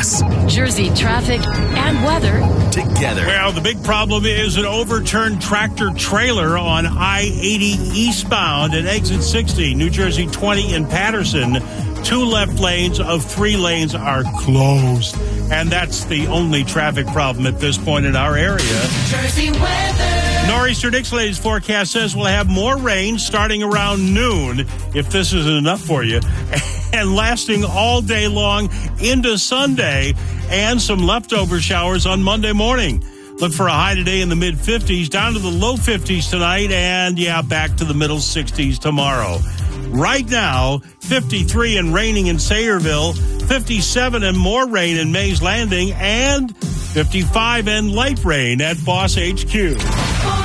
boss. Jersey traffic and weather Together. Well, the big problem is an overturned tractor trailer on I-80 eastbound at exit 60, New Jersey 20 in Patterson. 2 left lanes of 3 lanes are closed. And that's the only traffic problem at this point in our area. Jersey weather. Nor'easter Nick's forecast says we'll have more rain starting around noon, if this isn't enough for you, and lasting all day long into Sunday, and some leftover showers on Monday morning. Look for a high today in the mid-50s, down to the low 50s tonight, and, back to the middle 60s tomorrow. Right now, 53 and raining in Sayreville, 57 and more rain in Mays Landing, and 55 and light rain at Boss HQ.